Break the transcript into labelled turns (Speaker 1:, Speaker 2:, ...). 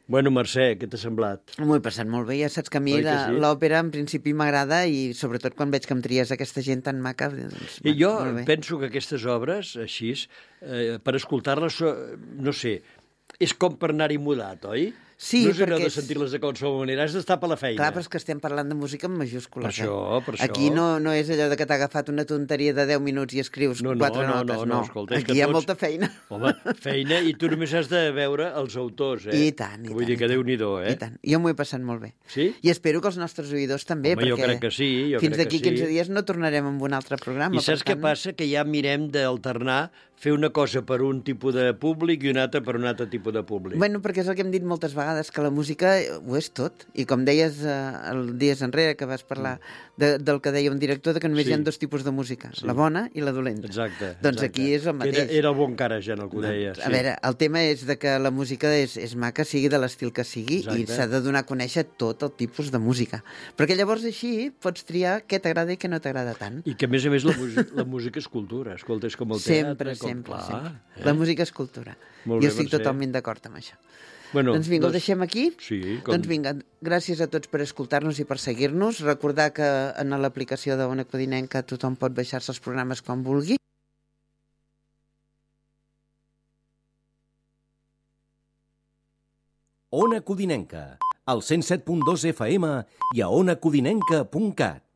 Speaker 1: Bueno, Mercè, què t'ha semblat?
Speaker 2: M'ho he passat molt bé, ja saps que a mi
Speaker 1: Oi que sí?
Speaker 2: l'òpera en principi m'agrada i sobretot quan veig que em tries aquesta gent tan maca, doncs,
Speaker 1: I jo
Speaker 2: molt bé.
Speaker 1: penso que aquestes obres, així, per escoltar-les, no sé, és com per anar-hi mudat, oi?
Speaker 2: Sí,
Speaker 1: no és allò
Speaker 2: perquè
Speaker 1: de sentir-les de qualsevol manera, has d'estar per la feina.
Speaker 2: Clar, però és que estem parlant de música en majúscules.
Speaker 1: Per això, per això.
Speaker 2: Aquí no és allò de que t'ha agafat una tonteria de 10 minuts i escrius 4 notes, no.
Speaker 1: Escolta,
Speaker 2: Aquí hi ha molta feina.
Speaker 1: Home, feina, i tu només has de veure els autors, eh?
Speaker 2: I tant, i
Speaker 1: Vull
Speaker 2: tant.
Speaker 1: dir que Déu-n'hi-do, eh?
Speaker 2: I tant. Jo m'ho he passat molt bé.
Speaker 1: Sí?
Speaker 2: I espero que els nostres oïdors també,
Speaker 1: Home, jo
Speaker 2: perquè
Speaker 1: crec que sí,
Speaker 2: fins d'aquí 15 dies no tornarem amb un altre programa.
Speaker 1: I saps què passa? Que ja mirem d'alternar, fer una cosa per un tipus de públic i una altra per un altre tipus de públic.
Speaker 2: Bueno, perquè és el que hem dit moltes vegades, que la música ho és tot. I com deies el dies enrere, que vas parlar del que deia un director, de que només hi ha 2 tipus de música, la bona i la dolenta.
Speaker 1: Exacte.
Speaker 2: Doncs aquí és el mateix.
Speaker 1: Era el bon Karajan el que ho deia.
Speaker 2: A veure, el tema és de que la música és maca, sigui de l'estil que sigui, i s'ha de donar a conèixer tot el tipus de música. Perquè llavors així pots triar què t'agrada i què no t'agrada tant.
Speaker 1: I que, a més, la música és cultura. Escolta, és com el teatre.
Speaker 2: Sempre. La música és cultura. Jo estic totalment d'acord amb això.
Speaker 1: Bueno,
Speaker 2: doncs vinga, ho deixem aquí?
Speaker 1: Sí.
Speaker 2: Doncs vinga, gràcies a tots per escoltar-nos i per seguir-nos. Recordar que en l'aplicació d'Ona Codinenca tothom pot baixar-se els programes quan vulgui.
Speaker 3: Ona Codinenca, al 107.2 FM i a onacodinenca.cat.